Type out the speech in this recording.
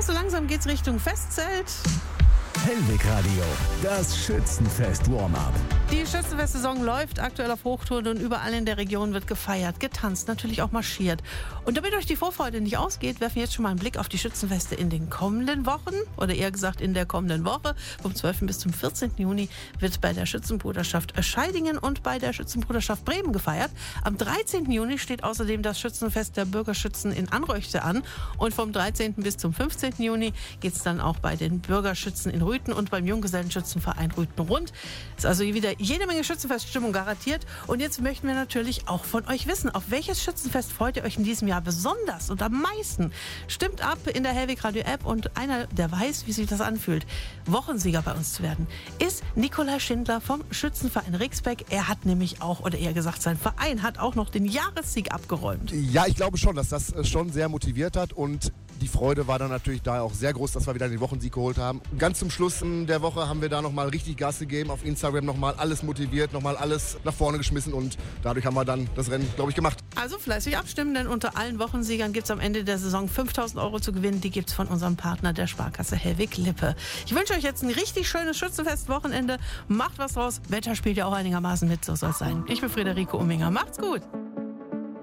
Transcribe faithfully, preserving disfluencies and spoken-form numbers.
so langsam geht's Richtung Festzelt. Hellwig Radio, das Schützenfest Warm-up. Die Schützenfest-Saison läuft aktuell auf Hochtouren und überall in der Region wird gefeiert, getanzt, natürlich auch marschiert. Und damit euch die Vorfreude nicht ausgeht, werfen wir jetzt schon mal einen Blick auf die Schützenfeste in den kommenden Wochen. Oder eher gesagt in der kommenden Woche. Vom zwölften bis zum vierzehnten Juni wird bei der Schützenbruderschaft Scheidingen und bei der Schützenbruderschaft Bremen gefeiert. Am dreizehnten Juni steht außerdem das Schützenfest der Bürgerschützen in Anröchte an. Und vom dreizehnten bis zum fünfzehnten Juni geht es dann auch bei den Bürgerschützen in Rüthen und beim Junggesellenschützenverein Rüthen rund. Ist also wieder jede Menge Schützenfeststimmung garantiert. Und jetzt möchten wir natürlich auch von euch wissen, auf welches Schützenfest freut ihr euch in diesem Jahr besonders und am meisten? Stimmt ab in der Hellwig Radio App und einer, der weiß, wie sich das anfühlt, Wochensieger bei uns zu werden, ist Nikolai Schindler vom Schützenverein Rixbeck. Er hat nämlich auch, oder eher gesagt, sein Verein hat auch noch den Jahressieg abgeräumt. Ja, ich glaube schon, dass das schon sehr motiviert hat und die Freude war dann natürlich da auch sehr groß, dass wir wieder den Wochensieg geholt haben. Ganz zum Schluss der Woche haben wir da nochmal richtig Gas gegeben, auf Instagram nochmal alles motiviert, nochmal alles nach vorne geschmissen und dadurch haben wir dann das Rennen, glaube ich, gemacht. Also fleißig abstimmen, denn unter allen Wochensiegern gibt es am Ende der Saison fünftausend Euro zu gewinnen. Die gibt es von unserem Partner der Sparkasse Hellwig Lippe. Ich wünsche euch jetzt ein richtig schönes Schützenfest-Wochenende. Macht was draus. Wetter spielt ja auch einigermaßen mit, so soll es sein. Ich bin Friederike Umminger. Macht's gut.